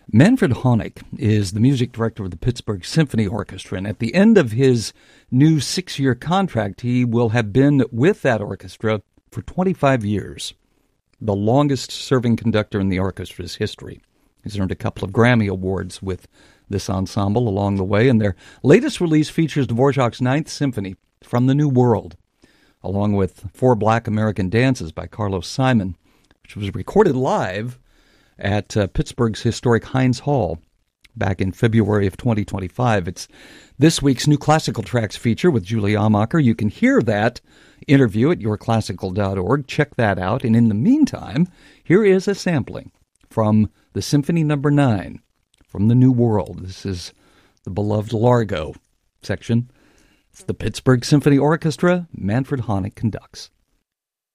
Manfred Honeck is the music director of the Pittsburgh Symphony Orchestra, and at the end of his new 6-year contract, he will have been with that orchestra for 25 years, the longest-serving conductor in the orchestra's history. He's earned a couple of Grammy Awards with this ensemble along the way, and their latest release features Dvorak's Ninth Symphony from the New World, along with 4 Black American Dances by Carlos Simon, which was recorded live at Pittsburgh's historic Heinz Hall back in February of 2025. It's this week's New Classical Tracks feature with Julie Amacher. You can hear that interview at yourclassical.org. Check that out. And in the meantime, here is a sampling from the Symphony No. 9 from the New World. This is the beloved Largo section. It's the Pittsburgh Symphony Orchestra. Manfred Honeck conducts.